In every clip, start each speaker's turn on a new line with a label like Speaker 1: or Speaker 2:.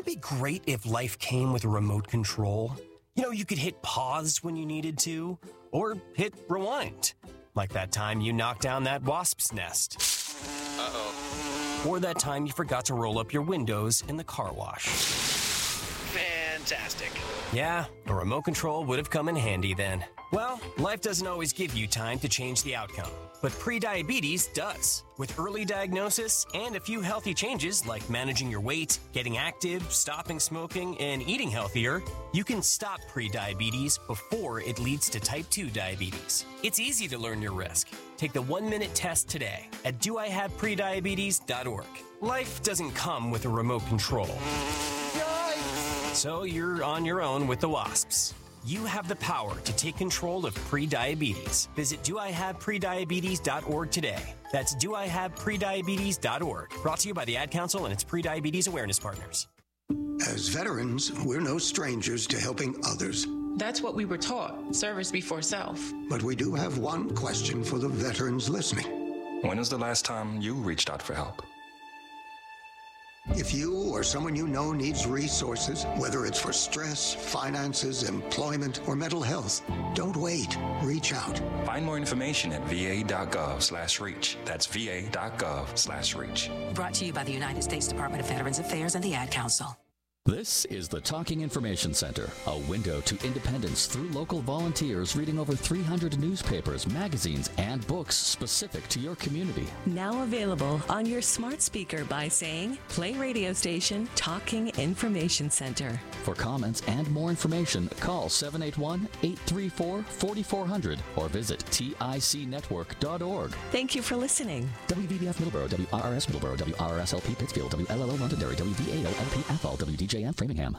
Speaker 1: it be great if life came with a remote control? You know, you could hit pause when you needed to, or hit rewind. Like that time you knocked down that wasp's nest.
Speaker 2: Uh-oh.
Speaker 1: Or that time you forgot to roll up your windows in the car wash.
Speaker 2: Fantastic.
Speaker 1: Yeah, a remote control would have come in handy then. Well, life doesn't always give you time to change the outcome, but prediabetes does. With early diagnosis and a few healthy changes like managing your weight, getting active, stopping smoking, and eating healthier, you can stop prediabetes before it leads to type 2 diabetes. It's easy to learn your risk. Take the 1-minute test today at doihaveprediabetes.org. Life doesn't come with a remote control. So you're on your own with the wasps. You have the power to take control of prediabetes. Visit doihaveprediabetes.org today. That's doihaveprediabetes.org. Brought to you by the Ad Council and its Prediabetes Awareness Partners.
Speaker 3: As veterans, we're no strangers to helping others.
Speaker 4: That's what we were taught, service before self.
Speaker 3: But we do have one question for the veterans listening.
Speaker 5: When was the last time you reached out for help?
Speaker 3: If you or someone you know needs resources, whether it's for stress, finances, employment, or mental health, don't wait. Reach out.
Speaker 5: Find more information at va.gov/reach. That's va.gov/reach.
Speaker 6: Brought to you by the United States Department of Veterans Affairs and the Ad Council.
Speaker 7: This is the Talking Information Center, a window to independence through local volunteers reading over 300 newspapers, magazines, and books specific to your community.
Speaker 8: Now available on your smart speaker by saying, play radio station Talking Information Center.
Speaker 7: For comments and more information, call 781-834-4400 or visit ticnetwork.org.
Speaker 8: Thank you for listening.
Speaker 7: WVBF Middleborough, WRRS Middleborough, WRRS-LP Pittsfield, WLLO Londonderry, WVAO-LP Athol, WDJM Framingham.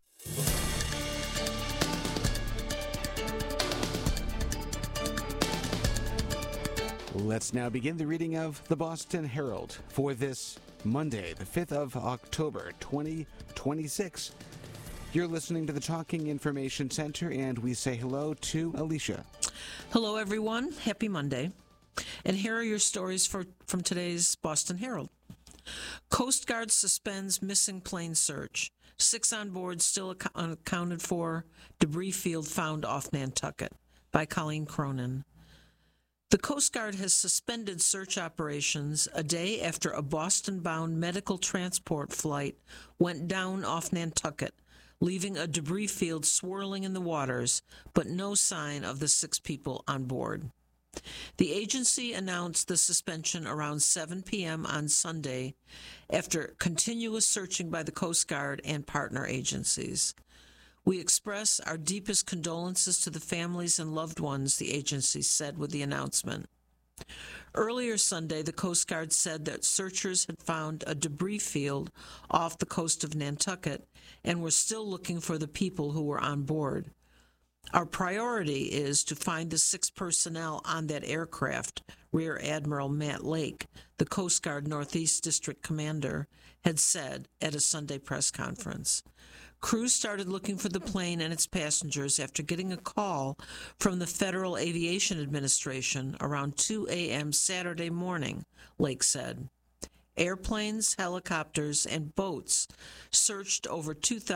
Speaker 9: Let's now begin the reading of the Boston Herald for this Monday, the 5th of October, 2026. You're listening to the Talking Information Center, and we say hello to Alicia.
Speaker 10: Hello, everyone. Happy Monday. And here are your stories from today's Boston Herald. Coast Guard suspends missing plane search. 6 on board still unaccounted for. Debris field found off Nantucket. By Colleen Cronin. The Coast Guard has suspended search operations a day after a Boston-bound medical transport flight went down off Nantucket, leaving a debris field swirling in the waters, but no sign of the 6 people on board. The agency announced the suspension around 7 p.m. on Sunday after continuous searching by the Coast Guard and partner agencies. We express our deepest condolences to the families and loved ones, the agency said with the announcement. Earlier Sunday, the Coast Guard said that searchers had found a debris field off the coast of Nantucket and were still looking for the people who were on board. Our priority is to find the 6 personnel on that aircraft, Rear Admiral Matt Lake, the Coast Guard Northeast District Commander, had said at a Sunday press conference. Crews started looking for the plane and its passengers after getting a call from the Federal Aviation Administration around 2 a.m. Saturday morning, Lake said. Airplanes, helicopters, and boats searched over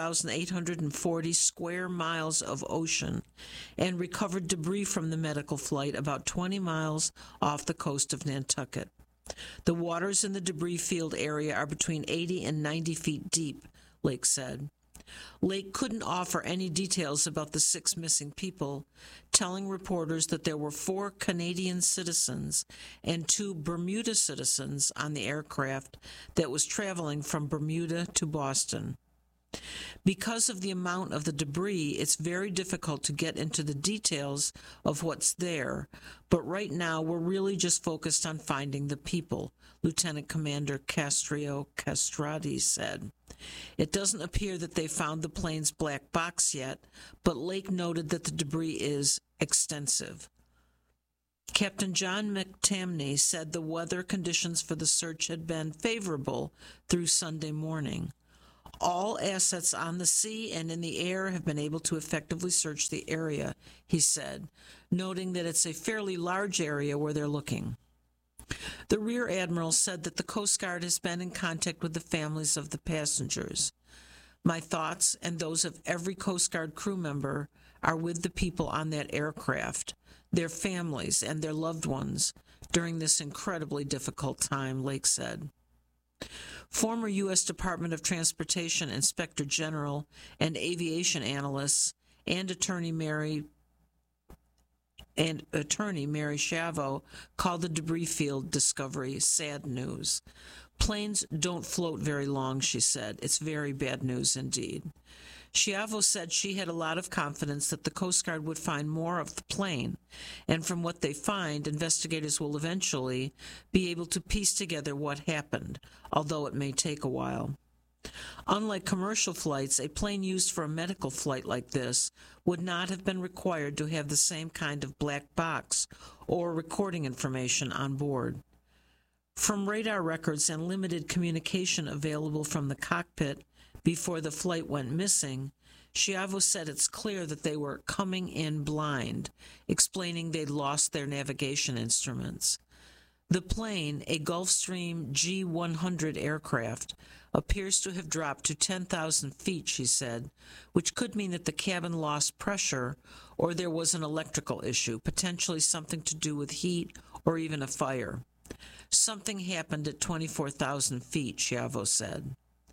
Speaker 10: 2,840 square miles of ocean and recovered debris from the medical flight about 20 miles off the coast of Nantucket. The waters in the debris field area are between 80 and 90 feet deep, Lake said. Lake couldn't offer any details about the 6 missing people, telling reporters that there were 4 Canadian citizens and 2 Bermuda citizens on the aircraft that was traveling from Bermuda to Boston. Because of the amount of the debris, it's very difficult to get into the details of what's there, but right now we're really just focused on finding the people, Lieutenant Commander Castrio Castrati said. It doesn't appear that they found the plane's black box yet, but Lake noted that the debris is extensive. Captain John McTamney said the weather conditions for the search had been favorable through Sunday morning. All assets on the sea and in the air have been able to effectively search the area, he said, noting that it's a fairly large area where they're looking. The Rear Admiral said that the Coast Guard has been in contact with the families of the passengers. My thoughts and those of every Coast Guard crew member are with the people on that aircraft, their families, and their loved ones during this incredibly difficult time, Lake said. Former U.S. Department of Transportation Inspector General and aviation analysts and attorney Mary Chavo called the debris field discovery sad news. Planes don't float very long, she said. It's very bad news indeed. Chavo said she had a lot of confidence that the Coast Guard would find more of the plane, and from what they find, investigators will eventually be able to piece together what happened, although it may take a while. Unlike commercial flights, a plane used for a medical flight like this would not have been required to have the same kind of black box or recording information on board. From radar records and limited communication available from the cockpit before the flight went missing, Chavo said it's clear that they were coming in blind, explaining they'd lost their navigation instruments. The plane, a Gulfstream G-100 aircraft, appears to have dropped to 10,000 feet, she said, which could mean that the cabin lost pressure or there was an electrical issue, potentially something to do with heat or even a fire. Something happened at 24,000 feet, Chavo said.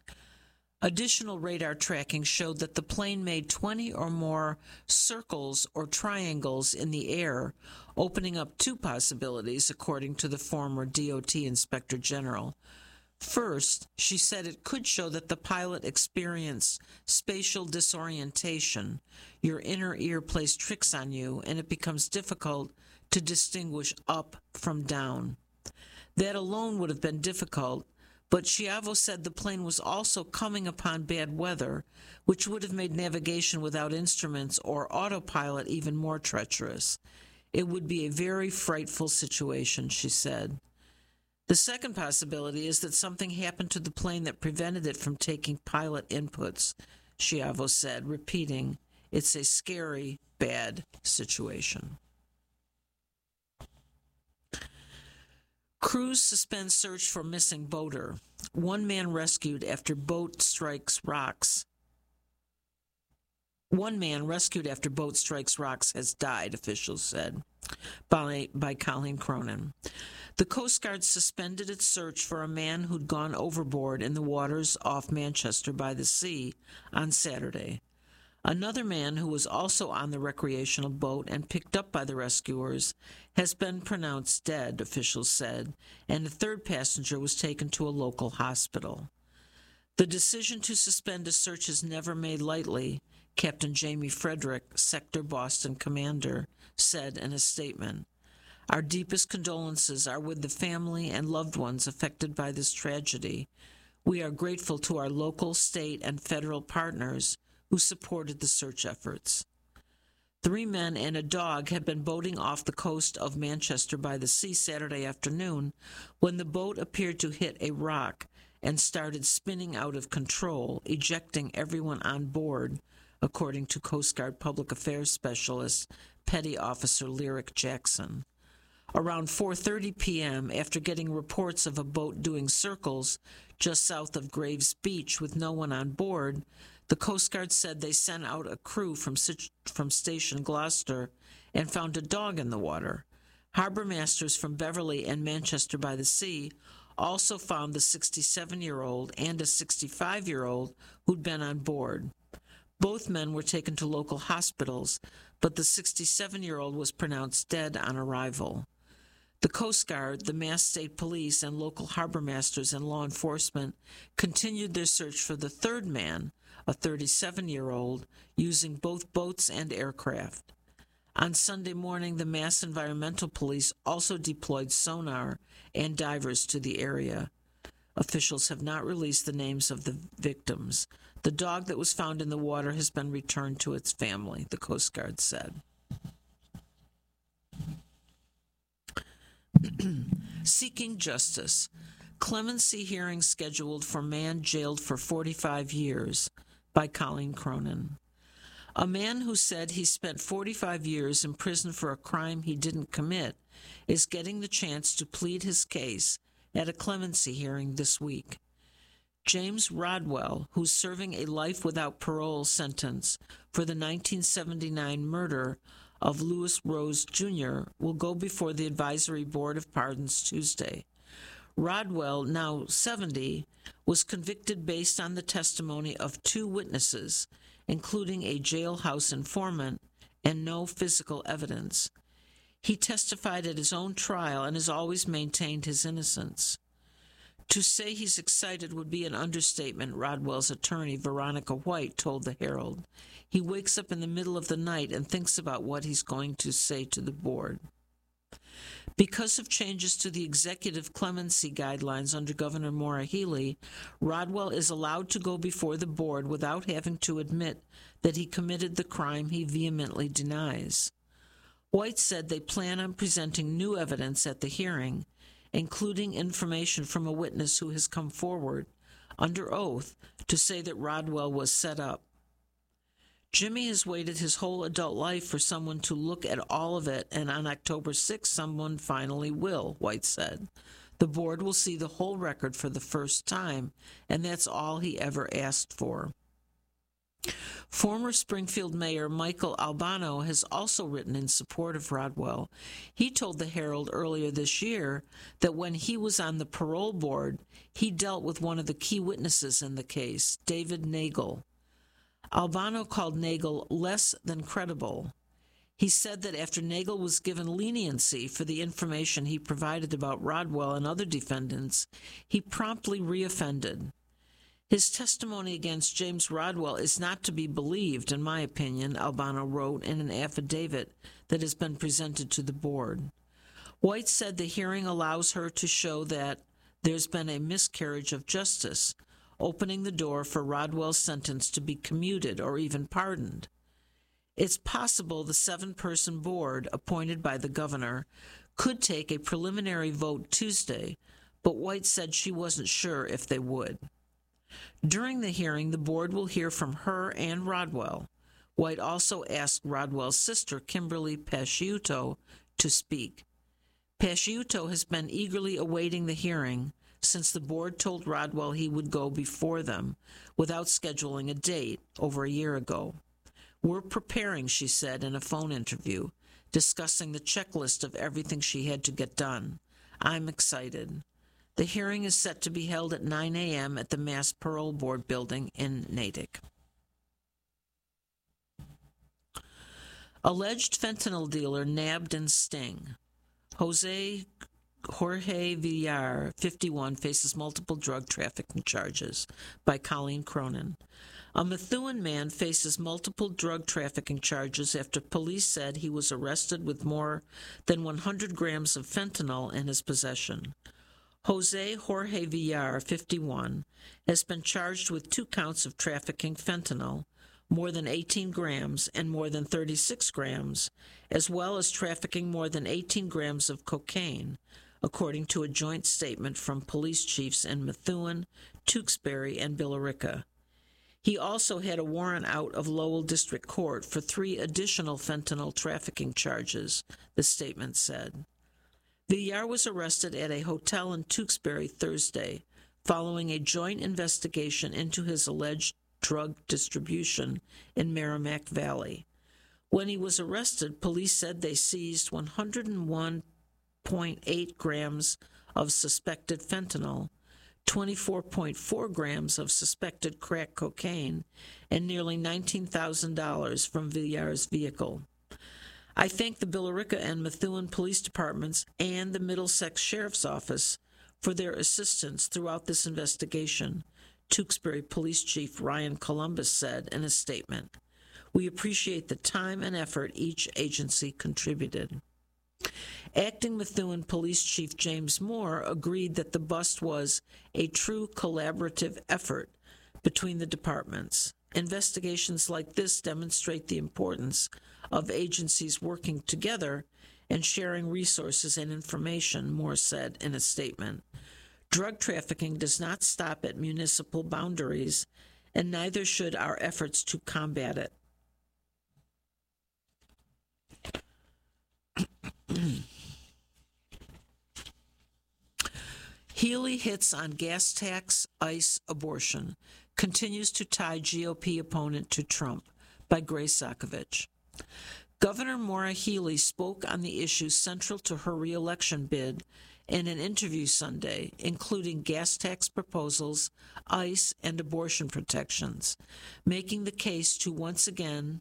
Speaker 10: Additional radar tracking showed that the plane made 20 or more circles or triangles in the air, opening up two possibilities, according to the former DOT Inspector General. First, she said it could show that the pilot experienced spatial disorientation. Your inner ear plays tricks on you, and it becomes difficult to distinguish up from down. That alone would have been difficult, but Chavo said the plane was also coming upon bad weather, which would have made navigation without instruments or autopilot even more treacherous. It would be a very frightful situation, she said. The second possibility is that something happened to the plane that prevented it from taking pilot inputs, Chavo said, repeating, it's a scary, bad situation. Crews suspend search for missing boater. One man rescued after boat strikes rocks. One man rescued after boat strikes rocks has died, officials said, by Colleen Cronin. The Coast Guard suspended its search for a man who'd gone overboard in the waters off Manchester by the Sea on Saturday. Another man who was also on the recreational boat and picked up by the rescuers has been pronounced dead, officials said, and a third passenger was taken to a local hospital. The decision to suspend a search is never made lightly, Captain Jamie Frederick, Sector Boston commander, said in a statement. Our deepest condolences are with the family and loved ones affected by this tragedy. We are grateful to our local, state, and federal partners who supported the search efforts. 3 men and a dog had been boating off the coast of Manchester by the Sea Saturday afternoon when the boat appeared to hit a rock and started spinning out of control, ejecting everyone on board, according to Coast Guard Public Affairs Specialist Petty Officer Lyric Jackson. Around 4:30 p.m., after getting reports of a boat doing circles just south of Graves Beach with no one on board, the Coast Guard said they sent out a crew from Station Gloucester and found a dog in the water. Harbor masters from Beverly and Manchester by the Sea also found the 67-year-old and a 65-year-old who'd been on board. Both men were taken to local hospitals, but the 67-year-old was pronounced dead on arrival. The Coast Guard, the Mass State Police, and local harbor masters and law enforcement continued their search for the third man, a 37-year-old, using both boats and aircraft. On Sunday morning, the Mass Environmental Police also deployed sonar and divers to the area. Officials have not released the names of the victims. The dog that was found in the water has been returned to its family, the Coast Guard said. Seeking justice. Clemency hearing scheduled for man jailed for 45 years by Colleen Cronin. A man who said he spent 45 years in prison for a crime he didn't commit is getting the chance to plead his case at a clemency hearing this week. James Rodwell, who's serving a life without parole sentence for the 1979 murder of Louis Rose Jr., will go before the Advisory Board of Pardons Tuesday. Rodwell, now 70, was convicted based on the testimony of 2 witnesses, including a jailhouse informant, and no physical evidence. He testified at his own trial and has always maintained his innocence. To say he's excited would be an understatement, Rodwell's attorney, Veronica White, told the Herald. He wakes up in the middle of the night and thinks about what he's going to say to the board. Because of changes to the executive clemency guidelines under Governor Maura Healey, Rodwell is allowed to go before the board without having to admit that he committed the crime he vehemently denies. White said they plan on presenting new evidence at the hearing, including information from a witness who has come forward under oath to say that Rodwell was set up. Jimmy has waited his whole adult life for someone to look at all of it, and on October 6th, someone finally will, White said. The board will see the whole record for the first time, and that's all he ever asked for. Former Springfield Mayor Michael Albano has also written in support of Rodwell. He told the Herald earlier this year that when he was on the parole board, he dealt with one of the key witnesses in the case, David Nagel. Albano called Nagel less than credible. He said that after Nagel was given leniency for the information he provided about Rodwell and other defendants, he promptly reoffended. His testimony against James Rodwell is not to be believed, in my opinion, Albano wrote in an affidavit that has been presented to the board. White said the hearing allows her to show that there's been a miscarriage of justice, opening the door for Rodwell's sentence to be commuted or even pardoned. It's possible the 7-person board, appointed by the governor, could take a preliminary vote Tuesday, but White said she wasn't sure if they would. During the hearing, the board will hear from her and Rodwell. White also asked Rodwell's sister, Kimberly Pasciuto, to speak. Pasciuto has been eagerly awaiting the hearing since the board told Rodwell he would go before them without scheduling a date over a year ago. We're preparing, she said in a phone interview, discussing the checklist of everything she had to get done. I'm excited. The hearing is set to be held at 9 a.m. at the Mass Parole Board building in Natick. Alleged fentanyl dealer nabbed in sting. Jorge Villar, 51, faces multiple drug trafficking charges by Colleen Cronin. A Methuen man faces multiple drug trafficking charges after police said he was arrested with more than 100 grams of fentanyl in his possession. Jorge Villar, 51, has been charged with 2 counts of trafficking fentanyl, more than 18 grams and more than 36 grams, as well as trafficking more than 18 grams of cocaine, according to a joint statement from police chiefs in Methuen, Tewksbury, and Billerica. He also had a warrant out of Lowell District Court for 3 additional fentanyl trafficking charges, the statement said. Villar was arrested at a hotel in Tewksbury Thursday, following a joint investigation into his alleged drug distribution in Merrimack Valley. When he was arrested, police said they seized 101.8 grams of suspected fentanyl, 24.4 grams of suspected crack cocaine, and nearly $19,000 from Villar's vehicle. I thank the Billerica and Methuen police departments and the Middlesex Sheriff's Office for their assistance throughout this investigation, Tewksbury Police Chief Ryan Columbus said in a statement. We appreciate the time and effort each agency contributed. Acting Methuen Police Chief James Moore agreed that the bust was a true collaborative effort between the departments. Investigations like this demonstrate the importance of agencies working together and sharing resources and information, Moore said in a statement. Drug trafficking does not stop at municipal boundaries, and neither should our efforts to combat it. Healy hits on gas tax, ICE, abortion. Continues to tie GOP opponent to Trump, by Grace Sokovich. Governor Maura Healey spoke on the issues central to her reelection bid in an interview Sunday, including gas tax proposals, ICE, and abortion protections, making the case to once again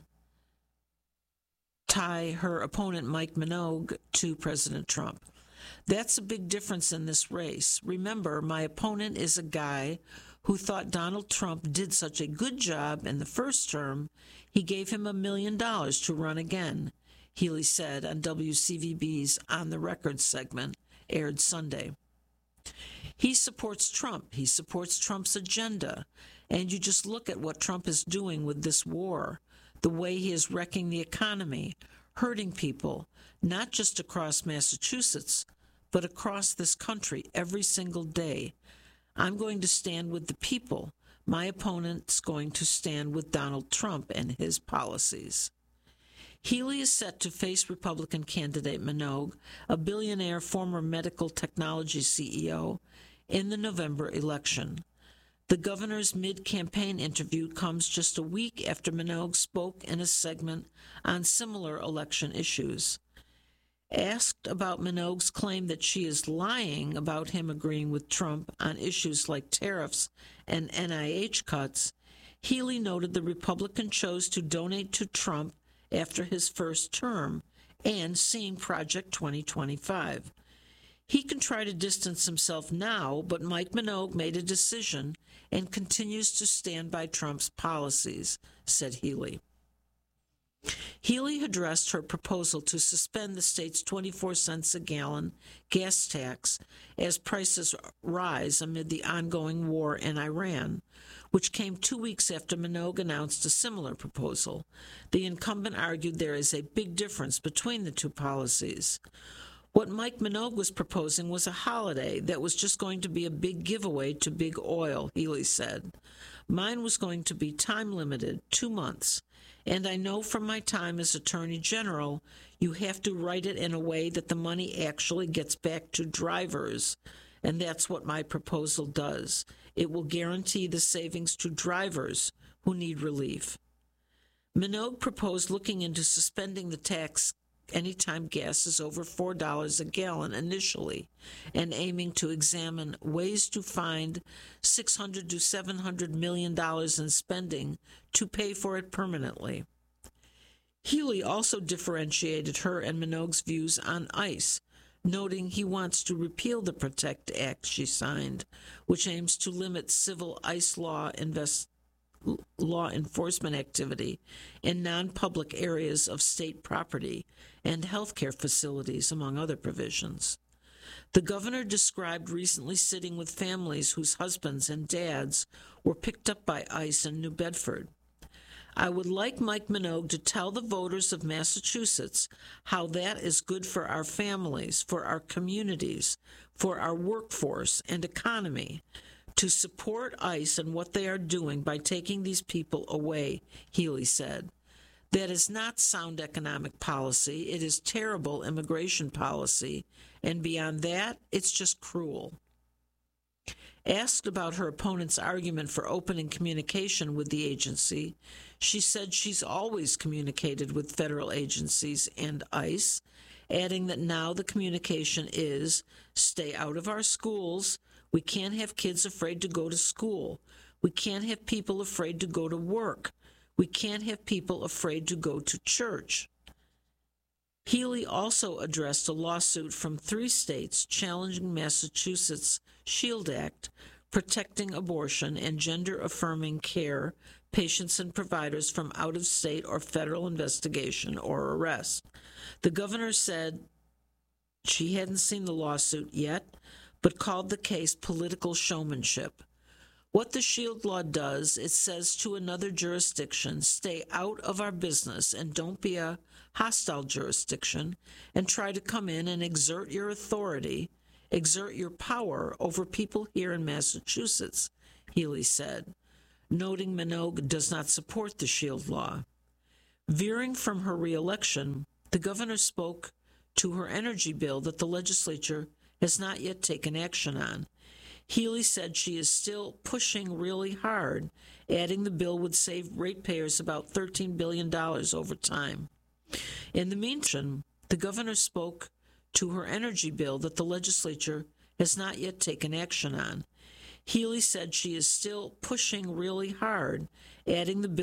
Speaker 10: tie her opponent Mike Minogue to President Trump. That's a big difference in this race. Remember, my opponent is a guy who thought Donald Trump did such a good job in the first term, he gave him $1 million to run again, Healey said on WCVB's On the Record segment, aired Sunday. He supports Trump. He supports Trump's agenda. And you just look at what Trump is doing with this war, the way he is wrecking the economy, hurting people, not just across Massachusetts, but across this country every single day. I'm going to stand with the people. My opponent's going to stand with Donald Trump and his policies. Healey is set to face Republican candidate Minogue, a billionaire former medical technology CEO, in the November election. The governor's mid-campaign interview comes just a week after Minogue spoke in a segment on similar election issues. Asked about Minogue's claim that she is lying about him agreeing with Trump on issues like tariffs and NIH cuts, Healey noted the Republican chose to donate to Trump after his first term and seeing Project 2025. He can try to distance himself now, but Mike Minogue made a decision and continues to stand by Trump's policies, said Healey. Healey addressed her proposal to suspend the state's 24 cents a gallon gas tax as prices rise amid the ongoing war in Iran, which came 2 weeks after Minogue announced a similar proposal. The incumbent argued there is a big difference between the two policies. What Mike Minogue was proposing was a holiday that was just going to be a big giveaway to big oil, Healey said. Mine was going to be time-limited, 2 months. And I know from my time as Attorney General, you have to write it in a way that the money actually gets back to drivers. And that's what my proposal does. It will guarantee the savings to drivers who need relief. Minogue proposed looking into suspending the tax anytime gas is over $4 a gallon initially, and aiming to examine ways to find $600 to $700 million in spending to pay for it permanently. Healey also differentiated her and Minogue's views on ICE, noting he wants to repeal the PROTECT Act she signed, which aims to limit civil ICE law enforcement activity in non-public areas of state property and healthcare facilities, among other provisions. The governor described recently sitting with families whose husbands and dads were picked up by ICE in New Bedford. I would like Mike Minogue to tell the voters of Massachusetts how that is good for our families, for our communities, for our workforce and economy, to support ICE and what they are doing by taking these people away, Healey said. That is not sound economic policy. It is terrible immigration policy. And beyond that, it's just cruel. Asked about her opponent's argument for opening communication with the agency, she said she's always communicated with federal agencies and ICE, adding that now the communication is, stay out of our schools. We can't have kids afraid to go to school. We can't have people afraid to go to work. We can't have people afraid to go to church. Healey also addressed a lawsuit from 3 states challenging Massachusetts' SHIELD Act, protecting abortion and gender-affirming care, patients and providers from out-of-state or federal investigation or arrest. The governor said she hadn't seen the lawsuit yet, but called the case political showmanship. What the SHIELD law does, it says to another jurisdiction, stay out of our business and don't be a hostile jurisdiction and try to come in and exert your authority, exert your power over people here in Massachusetts, Healey said, noting Minogue does not support the SHIELD law. Veering from her reelection, the governor spoke to her energy bill that the legislature has not yet taken action on. Healy said she is still pushing really hard, adding the bill would save ratepayers about $13 billion over time. In the meantime, the governor spoke to her energy bill that the legislature has not yet taken action on. Healy said she is still pushing really hard, adding the bill